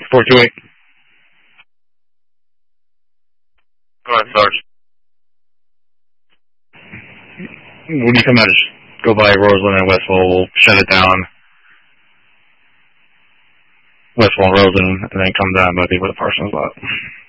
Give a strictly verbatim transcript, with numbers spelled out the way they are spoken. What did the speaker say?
four two eight. Go ahead, Sarge. When you come out, just go by Roseland and Westville. We'll shut it down. Westville and Roseland, and then come down by people at the Parsons lot.